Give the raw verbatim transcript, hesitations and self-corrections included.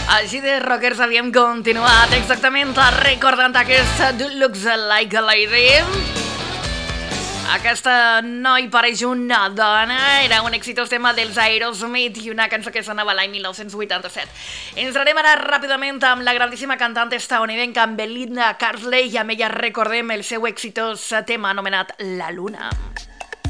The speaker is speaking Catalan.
Així de rockers havíem continuat exactament recordant aquesta Do Looks Like a Lady. Aquesta noi pareix una dona, era un exitós tema dels Aerosmith i una cançó que sonava l'any mil nou-cents vuitanta-set. Ens anem ara ràpidament amb la grandíssima cantant estadounidenca Belinda Carlisle i amb ella recordem el seu exitós tema anomenat La Luna.